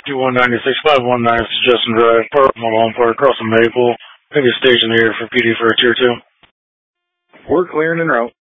5196 Justin Drive, Park, Malone Park, across from Maple. I think it's stationed here for PD for a tier 2. We're clearing en route.